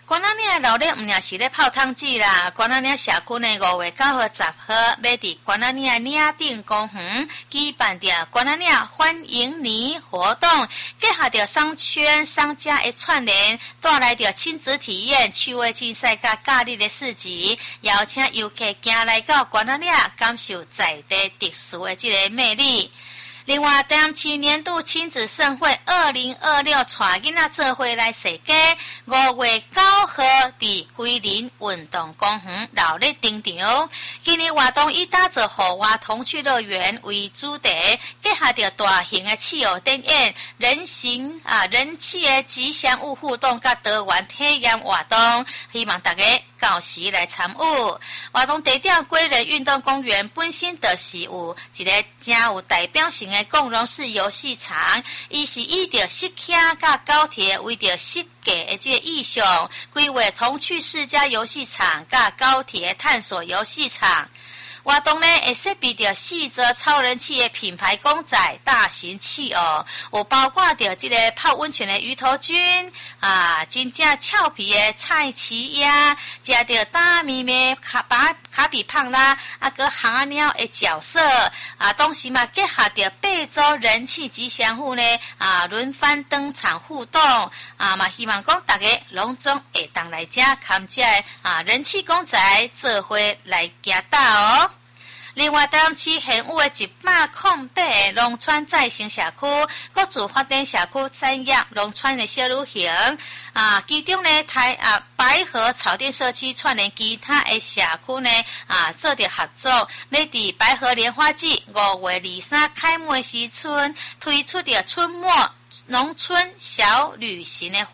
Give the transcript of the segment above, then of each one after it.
关仔岭闹热，毋仅是咧泡汤季啦。关仔岭社区呢，5月9号、10号要伫关仔岭岭顶公园举办着关仔岭欢迎你活动，结合着商圈商家的串联，带来着亲子体验、趣味竞赛甲假日的市集，邀请游客行来到关仔岭，感受在地特殊的这个魅力。另外，台南市年度亲子盛会2026带囡仔做伙来设计，5月9号伫桂林运动公园热烈登场。今年活动以打造户外童趣乐园为主题，结合着大型的企鹅展演、人气的吉祥物互动甲多元体验活动，希望大家到时来参与。活动地点归仁运动公园本身就是有一个真有代表性的共融式游戏场，伊是以着石桥甲高铁为着设计的这个意象，规划童趣世家游戏场甲高铁探索游戏场。活动呢会设备着4则超人气的品牌公仔、大型企鹅，有包括着这个泡温泉的鱼头菌真正俏皮的蔡奇亚，加着大咪咪卡比胖啦，个蛤鸟的角色同时嘛结合着8周人气吉祥物呢轮番登场互动嘛希望讲大家拢总会当来遮看这人气公仔做伙来行道哦。另外，台南市现有的108个农村再生社区，各自发展社区产业农村的小旅行其中呢白河草甸社区串联其他的社区呢做着合作，要伫白河莲花季5月23开幕的时阵推出着春末农村小旅行的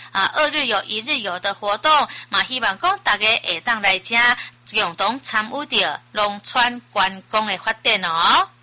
2日游1日游的活动，嘛希望讲大家会当来遮共同参与着农村观光的发展哦。